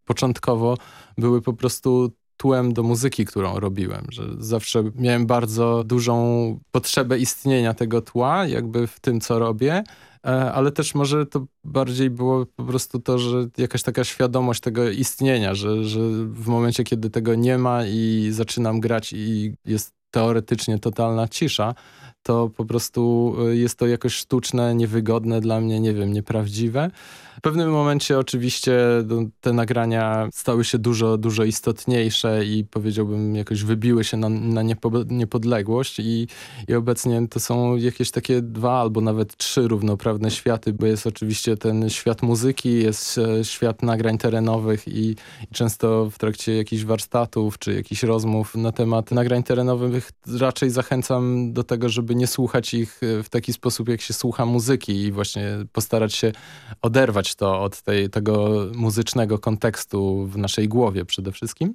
początkowo były po prostu tłem do muzyki, którą robiłem, że zawsze miałem bardzo dużą potrzebę istnienia tego tła, jakby w tym, co robię, ale też może to bardziej było po prostu to, że jakaś taka świadomość tego istnienia, że w momencie, kiedy tego nie ma i zaczynam grać i jest teoretycznie totalna cisza, to po prostu jest to jakoś sztuczne, niewygodne dla mnie, nie wiem, nieprawdziwe. W pewnym momencie oczywiście te nagrania stały się dużo istotniejsze i powiedziałbym jakoś wybiły się na niepodległość i obecnie to są jakieś takie 2 albo nawet 3 równoprawne światy, bo jest oczywiście ten świat muzyki, jest świat nagrań terenowych i często w trakcie jakichś warsztatów czy jakichś rozmów na temat nagrań terenowych raczej zachęcam do tego, żeby nie słuchać ich w taki sposób, jak się słucha muzyki i właśnie postarać się oderwać to od tego muzycznego kontekstu w naszej głowie przede wszystkim.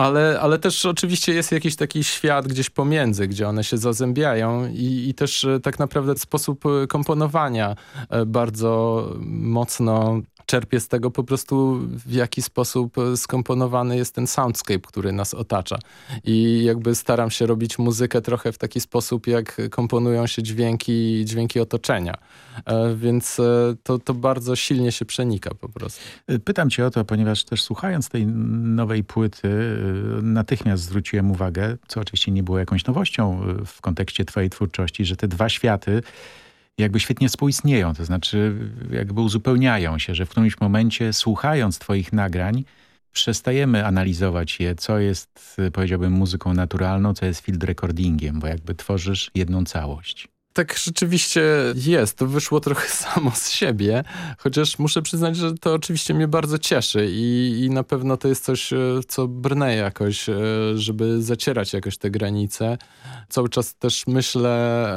Ale też oczywiście jest jakiś taki świat gdzieś pomiędzy, gdzie one się zazębiają i też tak naprawdę sposób komponowania bardzo mocno czerpie z tego po prostu, w jaki sposób skomponowany jest ten soundscape, który nas otacza. I jakby staram się robić muzykę trochę w taki sposób, jak komponują się dźwięki otoczenia. Więc to bardzo silnie się przenika po prostu. Pytam cię o to, ponieważ też słuchając tej nowej płyty natychmiast zwróciłem uwagę, co oczywiście nie było jakąś nowością w kontekście twojej twórczości, że te 2 światy jakby świetnie współistnieją, to znaczy jakby uzupełniają się, że w którymś momencie słuchając twoich nagrań przestajemy analizować je, co jest, powiedziałbym, muzyką naturalną, co jest field recordingiem, bo jakby tworzysz jedną całość. Tak rzeczywiście jest. To wyszło trochę samo z siebie, chociaż muszę przyznać, że to oczywiście mnie bardzo cieszy i na pewno to jest coś, co brnę jakoś, żeby zacierać jakoś te granice. Cały czas też myślę,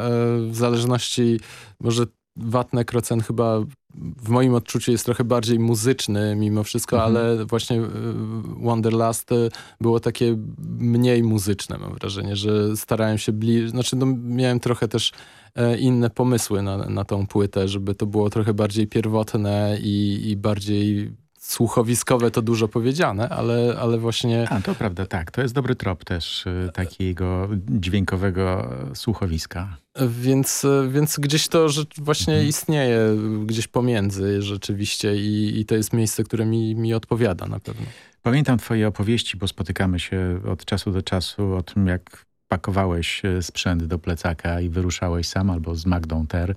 w zależności, może Wattnekrocen chyba w moim odczuciu jest trochę bardziej muzyczny mimo wszystko, ale właśnie Wanderlust było takie mniej muzyczne, mam wrażenie, że starałem się miałem trochę też inne pomysły na tą płytę, żeby to było trochę bardziej pierwotne i bardziej słuchowiskowe, to dużo powiedziane, ale właśnie... To prawda, tak. To jest dobry trop też takiego dźwiękowego słuchowiska. Więc gdzieś to właśnie istnieje, gdzieś pomiędzy rzeczywiście i to jest miejsce, które mi odpowiada na pewno. Pamiętam twoje opowieści, bo spotykamy się od czasu do czasu o tym, jak pakowałeś sprzęt do plecaka i wyruszałeś sam albo z Magdą Ter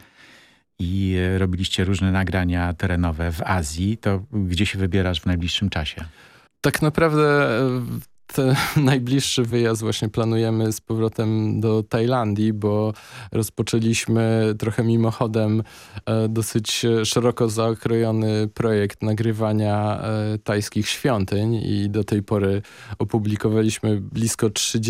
i robiliście różne nagrania terenowe w Azji. To gdzie się wybierasz w najbliższym czasie? Tak naprawdę ten najbliższy wyjazd właśnie planujemy z powrotem do Tajlandii, bo rozpoczęliśmy trochę mimochodem dosyć szeroko zakrojony projekt nagrywania tajskich świątyń i do tej pory opublikowaliśmy blisko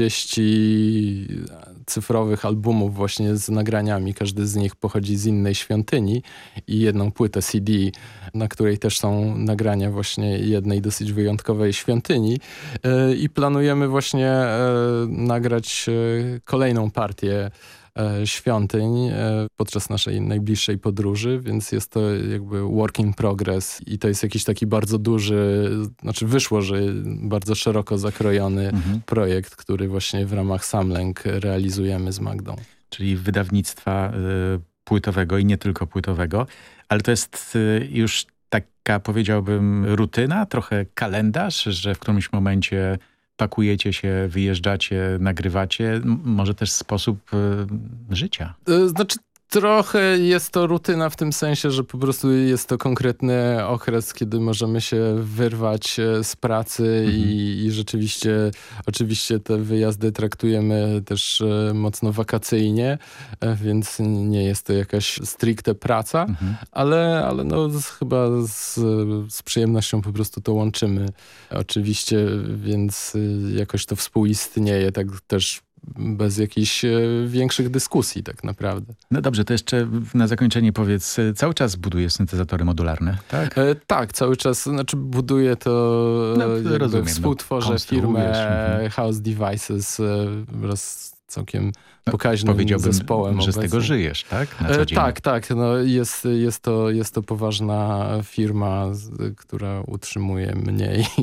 30 cyfrowych albumów właśnie z nagraniami. Każdy z nich pochodzi z innej świątyni i jedną płytę CD, na której też są nagrania właśnie jednej dosyć wyjątkowej świątyni. I planujemy właśnie nagrać kolejną partię świątyń podczas naszej najbliższej podróży, więc jest to jakby work in progress i to jest jakiś taki bardzo duży, wyszło, że bardzo szeroko zakrojony projekt, który właśnie w ramach Samlęk realizujemy z Magdą. Czyli wydawnictwa płytowego i nie tylko płytowego, ale to jest już taka, powiedziałbym, rutyna, trochę kalendarz, że w którymś momencie pakujecie się, wyjeżdżacie, nagrywacie, może też sposób życia. Trochę jest to rutyna w tym sensie, że po prostu jest to konkretny okres, kiedy możemy się wyrwać z pracy i rzeczywiście, oczywiście te wyjazdy traktujemy też mocno wakacyjnie, więc nie jest to jakaś stricte praca, ale chyba z przyjemnością po prostu to łączymy. Oczywiście, więc jakoś to współistnieje, tak też bez jakichś większych dyskusji tak naprawdę. No dobrze, to jeszcze na zakończenie powiedz, cały czas budujesz syntezatory modularne, tak? Tak, cały czas, buduję to, współtworzę firmę House Devices wraz z całkiem pokaźnym zespołem. Że z tego żyjesz, tak? Na co dzień. Tak. Jest to poważna firma, która utrzymuje mnie